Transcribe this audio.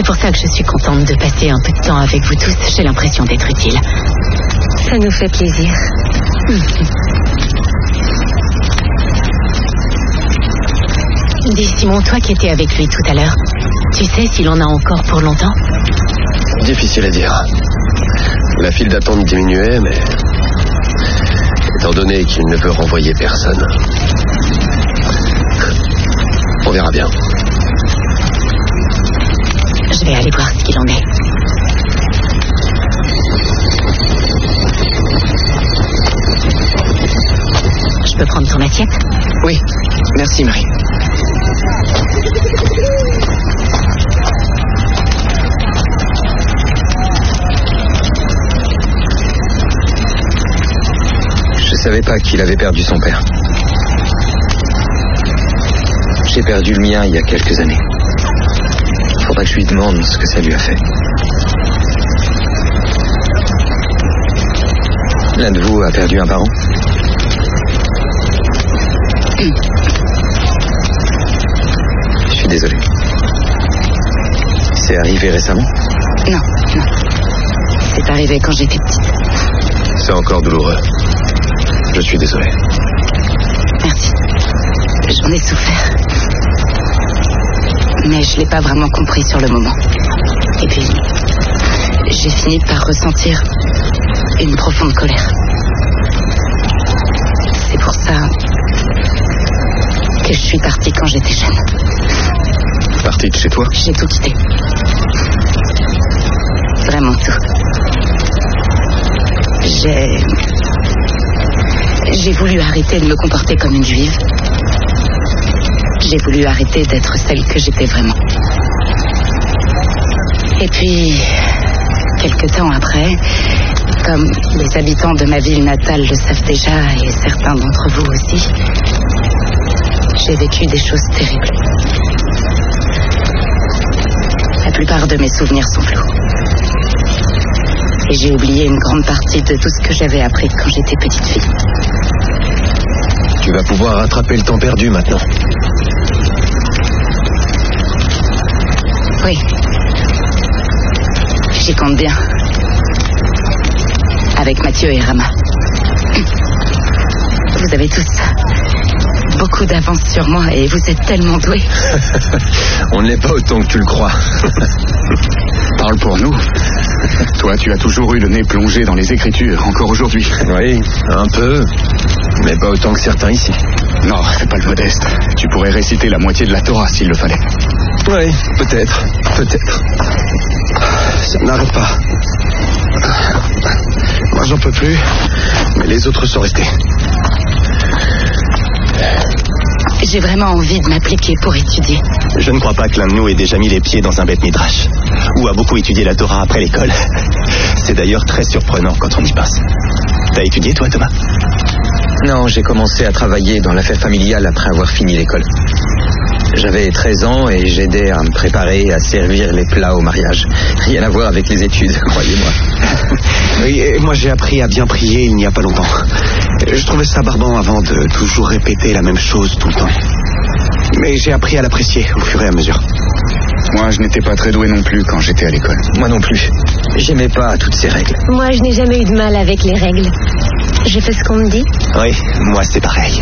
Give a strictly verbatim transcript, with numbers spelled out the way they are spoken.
pour ça que je suis contente de passer un peu de temps avec vous tous. J'ai l'impression d'être utile. Ça nous fait plaisir. Dis, Simon, toi qui étais avec lui tout à l'heure, tu sais s'il en a encore pour longtemps? Difficile à dire. La file d'attente diminuait, mais étant donné qu'il ne veut renvoyer personne, on verra bien. Je vais aller voir ce qu'il en est. Je peux prendre ton assiette? Oui, merci Marie. Je savais pas qu'il avait perdu son père. J'ai perdu le mien il y a quelques années. Faudra que je lui demande ce que ça lui a fait. L'un de vous a perdu un parent? Je suis désolé. C'est arrivé récemment? Non, non. C'est arrivé quand j'étais petite. C'est encore douloureux. Je suis désolé. Merci. J'en ai souffert. Mais je l'ai pas vraiment compris sur le moment. Et puis, j'ai fini par ressentir une profonde colère. C'est pour ça que je suis partie quand j'étais jeune. Partie de chez toi? J'ai tout quitté. Vraiment tout. J'ai... J'ai voulu arrêter de me comporter comme une juive. J'ai voulu arrêter d'être celle que j'étais vraiment. Et puis, quelque temps après, comme les habitants de ma ville natale le savent déjà, et certains d'entre vous aussi, j'ai vécu des choses terribles. La plupart de mes souvenirs sont flous. Et j'ai oublié une grande partie de tout ce que j'avais appris quand j'étais petite fille. Tu vas pouvoir rattraper le temps perdu maintenant. Oui. J'y compte bien. Avec Mathieu et Rama. Vous avez tous beaucoup d'avance sur moi et vous êtes tellement doués. On ne l'est pas autant que tu le crois. Parle pour nous. Toi, tu as toujours eu le nez plongé dans les écritures, encore aujourd'hui. Oui, un peu. Mais pas autant que certains ici. Non, fais pas le modeste. Tu pourrais réciter la moitié de la Torah s'il le fallait. Oui, peut-être. Peut-être. Ça n'arrête pas. Moi, j'en peux plus. Mais les autres sont restés. J'ai vraiment envie de m'appliquer pour étudier. Je ne crois pas que l'un de nous ait déjà mis les pieds dans un beth midrash ou a beaucoup étudié la Torah après l'école. C'est d'ailleurs très surprenant quand on y pense. T'as étudié toi, Thomas? Non, j'ai commencé à travailler dans l'affaire familiale après avoir fini l'école. J'avais treize ans et j'aidais à me préparer à servir les plats au mariage. Rien à voir avec les études, croyez-moi. Oui, et moi j'ai appris à bien prier il n'y a pas longtemps. Je trouvais ça barbant avant de toujours répéter la même chose tout le temps. Mais j'ai appris à l'apprécier au fur et à mesure. Moi, je n'étais pas très doué non plus quand j'étais à l'école. Moi non plus. J'aimais pas toutes ces règles. Moi, je n'ai jamais eu de mal avec les règles. Je fais ce qu'on me dit. Oui, moi c'est pareil.